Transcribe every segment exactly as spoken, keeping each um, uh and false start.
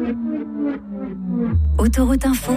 Autoroute Info.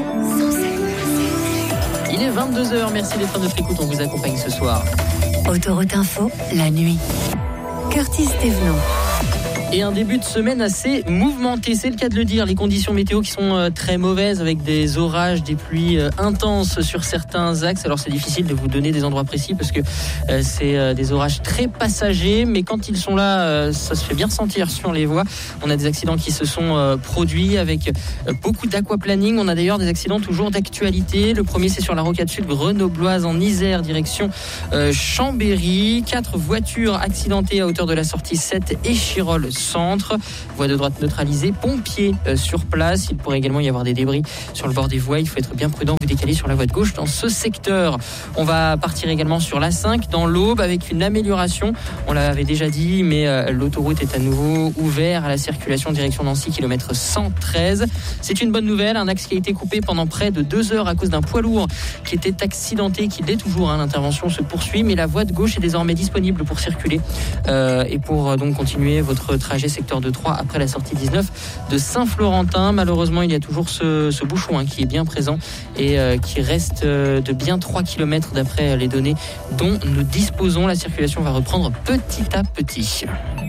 Il est vingt-deux heures, merci d'être à notre écoute, on vous accompagne ce soir. Autoroute Info, la nuit. Curtis Thévenot. Et un début de semaine assez mouvementé, c'est le cas de le dire. Les conditions météo qui sont euh, très mauvaises avec des orages, des pluies euh, intenses sur certains axes. Alors c'est difficile de vous donner des endroits précis parce que euh, c'est euh, des orages très passagers. Mais quand ils sont là, euh, ça se fait bien ressentir sur les voies. On a des accidents qui se sont euh, produits avec euh, beaucoup d'aquaplaning. On a d'ailleurs des accidents toujours d'actualité. Le premier c'est sur la rocade sud grenobloise en Isère, direction euh, Chambéry. Quatre voitures accidentées à hauteur de la sortie sept et Chirol centre, voie de droite neutralisée, pompiers euh, sur place. Il pourrait également y avoir des débris sur le bord des voies. Il faut être bien prudent, vous décaler sur la voie de gauche dans ce secteur. On va partir également sur l'A cinq dans l'Aube avec une amélioration. On l'avait déjà dit, mais euh, l'autoroute est à nouveau ouverte à la circulation direction Nancy, kilomètre cent treize. C'est une bonne nouvelle, un axe qui a été coupé pendant près de deux heures à cause d'un poids lourd qui était accidenté, qui l'est toujours. Hein, l'intervention se poursuit, mais la voie de gauche est désormais disponible pour circuler euh, et pour euh, donc continuer votre trajet secteur de Troyes après la sortie dix-neuf de Saint-Florentin. Malheureusement, il y a toujours ce, ce bouchon hein, qui est bien présent et euh, qui reste euh, de bien trois kilomètres d'après les données dont nous disposons. La circulation va reprendre petit à petit.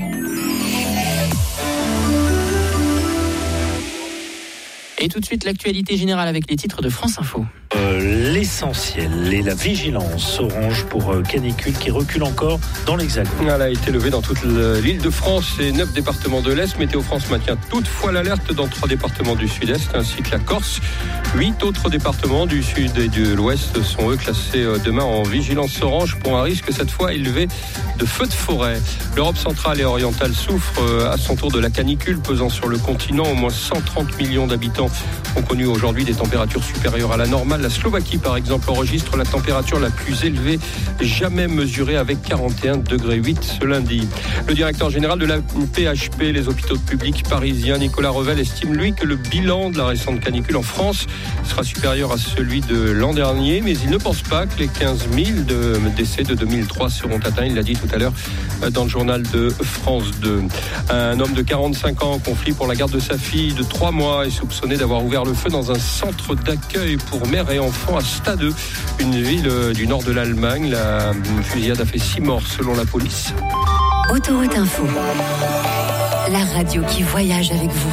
Et tout de suite, l'actualité générale avec les titres de France Info. Euh, l'essentiel et la vigilance orange pour euh, canicule qui recule encore dans l'Hexagone. Elle a été levée dans toute l'île de France et neuf départements de l'Est. Météo France maintient toutefois l'alerte dans trois départements du Sud-Est ainsi que la Corse. Huit autres départements du Sud et de l'Ouest sont eux classés demain en vigilance orange pour un risque cette fois élevé de feux de forêt. L'Europe centrale et orientale souffre à son tour de la canicule pesant sur le continent. Au moins cent trente millions d'habitants ont connu aujourd'hui des températures supérieures à la normale. La Slovaquie, par exemple, enregistre la température la plus élevée jamais mesurée avec quarante et un degrés huit ce lundi. Le directeur général de la P H P, les hôpitaux publics parisiens, Nicolas Revel, estime lui que le bilan de la récente canicule en France sera supérieur à celui de l'an dernier, mais il ne pense pas que les quinze mille de décès de deux mille trois seront atteints. Il l'a dit tout à l'heure dans le journal de France deux. Un homme de quarante-cinq ans en conflit pour la garde de sa fille de trois mois est soupçonné d'avoir ouvert le feu dans un centre d'accueil pour mères et enfants à Stade, une ville du nord de l'Allemagne. La fusillade a fait six morts selon la police. Autoroute Info, la radio qui voyage avec vous.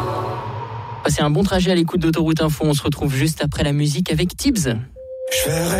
Passez un bon trajet à l'écoute d'Autoroute Info. On se retrouve juste après la musique avec Tibbs.